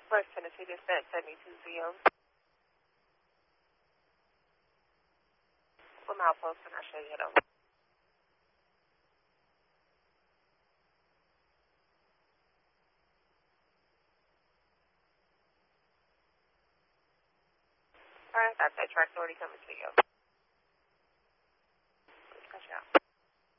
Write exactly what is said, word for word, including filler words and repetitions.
West Tennessee Dispatch seventy-two Z O. What milepost can I show you at? Alright, that's that track's already coming to you. Gotcha.